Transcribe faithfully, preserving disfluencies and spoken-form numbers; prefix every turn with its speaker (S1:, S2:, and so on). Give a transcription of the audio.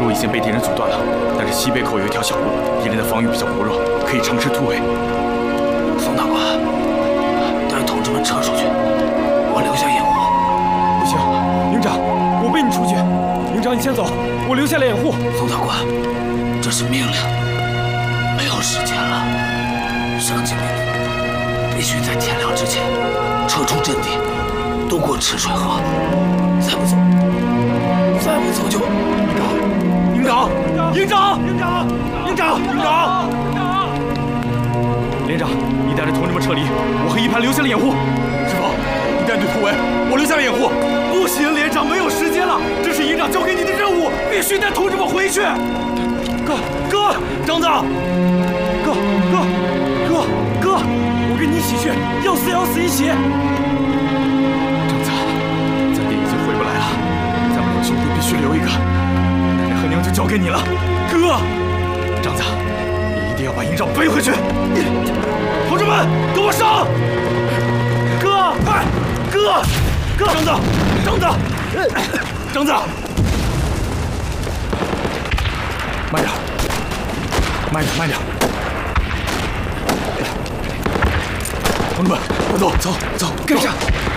S1: 路已经被敌人阻断了，但是西北口有一条小路，敌人的防御比较薄弱，可以乘势突围。
S2: 宋大官，带同志们撤出去，我留下掩护。
S1: 不行，营长，我背你出去。营长，你先走，我留下来掩护。
S2: 宋大官，这是命令，没有时间了。上级命令，必须在天亮之前撤出阵地，渡过赤水河。再不走，再不走就……
S1: 营长，营长，营长，营长，营长，营长！连长，你带着同志们撤离，我和一排留下了掩护。师傅，你带队突围，我留下了掩护。不行，连长，没有时间了，这是营长交给你的任务，必须带同志们回去。哥，哥，张子，哥，哥，哥，哥，我跟你一起去，要死要死一起。张子，咱爹已经回不来了，咱们两兄弟必须留一个。奶奶和娘就交给你了，哥。张子，你一定要把营长背回去。同志们，跟我上！哥，快，哥，哥，张子，张子，张子，慢点，慢点，慢点。同志们，快走，走，走，跟上。